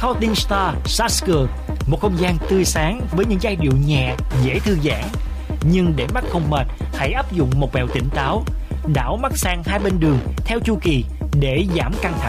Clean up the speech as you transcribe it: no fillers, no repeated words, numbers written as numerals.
Recording Star Sasker, một không gian tươi sáng với những giai điệu nhẹ, dễ thư giãn. Nhưng để mắt không mệt, hãy áp dụng một mẹo tỉnh táo: đảo mắt sang hai bên đường theo chu kỳ để giảm căng thẳng.